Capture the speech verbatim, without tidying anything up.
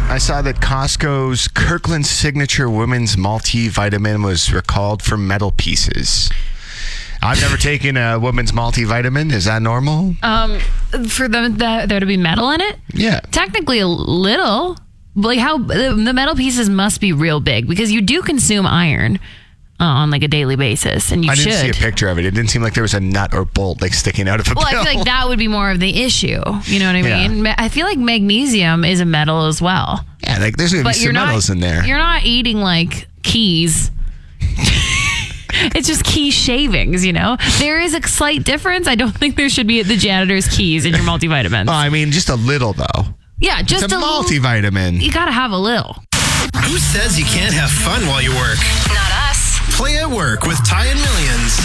I saw that Costco's Kirkland Signature Women's Multivitamin was recalled for metal pieces. I've never taken a woman's multivitamin. Is that normal? Um, for them, that, there to be metal in it? Yeah. Technically a little. Like how the, the metal pieces must be real big because you do consume iron uh, on like a daily basis, and you I should. didn't see a picture of it. It didn't seem like there was a nut or bolt like sticking out of a Well, pill. I feel like that would be more of the issue. You know what I Yeah. mean? Ma- I feel like magnesium is a metal as well. Yeah, like there's going to be But you're some not, metals in there. You're not eating like keys. It's just key shavings, you know? There is a slight difference. I don't think there should be the janitor's keys in your multivitamins. Oh, I mean, just a little though. Yeah, just It's a, a multivitamin. You gotta have a little. Who says you can't have fun while you work? Not us. Play at Work with Ty and Millions.